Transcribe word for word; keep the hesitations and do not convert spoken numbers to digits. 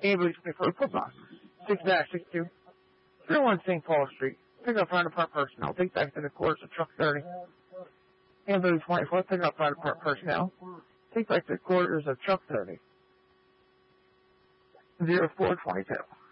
Ambulance twenty-four, foot box. six dash six two. three oh one Saint Paul Street. Pick up fire department personnel. Take back to the quarters of truck thirty. Ambulance twenty-four, pick up fire department personnel. Take back to the quarters of truck thirty. zero four twenty-two.